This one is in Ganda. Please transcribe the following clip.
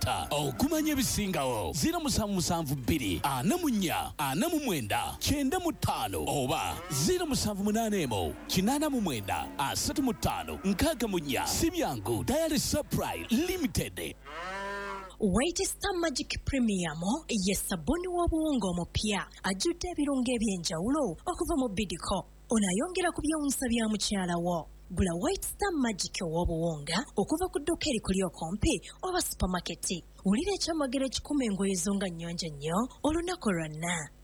Ata okumanya ebisingawo 0772 44 49 95 oba 0781 89 35 64 Sibyangu Diary Supply Limited. White Star Magic Premium ye sabuni w'obuwunga omupya ajjudde ebirungo eby'enjawulo okuva mu Bidco. Onayongera ku byewuunyisa bya mukyala wo. Gula White Star Magic w'obuwunga okuva ku dduka erikuli okumpi oba supermarket. Wulira ekyamagero ekikuma engoye zo nga nnyonjo nnyo olunaku lwonna.